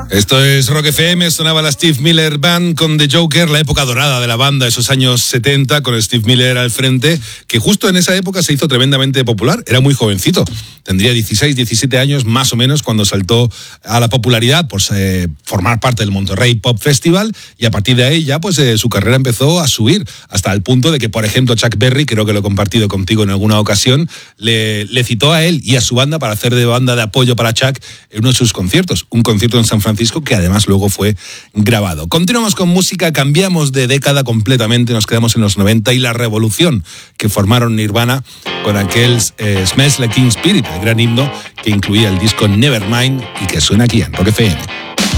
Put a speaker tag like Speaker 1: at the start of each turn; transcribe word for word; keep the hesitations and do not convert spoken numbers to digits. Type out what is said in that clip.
Speaker 1: Esto es Rock F M, sonaba la Steve Miller Band con The Joker, la época dorada de la banda, esos años setenta, con Steve Miller al frente, que justo en esa época se hizo tremendamente popular, era muy jovencito, tendría dieciséis, diecisiete años más o menos cuando saltó a la popularidad por eh, formar parte del Monterrey Pop Festival, y a partir de ahí ya pues eh, su carrera empezó a subir, hasta el punto de que, por ejemplo, Chuck Berry, creo que lo he compartido contigo en alguna ocasión, le, le citó a él y a su banda para hacer de banda de apoyo para Chuck en uno de sus conciertos, un concierto en San Francisco que además luego fue grabado. Continuamos con música, cambiamos de década completamente, nos quedamos en los noventa y la revolución que formaron Nirvana con aquel eh, Smells Like Teen Spirit, el gran himno que incluía el disco Nevermind y que suena aquí en Rock F M.